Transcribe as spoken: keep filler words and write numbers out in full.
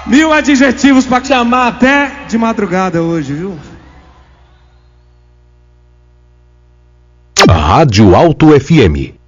Mil adjetivos pra chamar até de madrugada hoje, viu? Rádio Alto F M.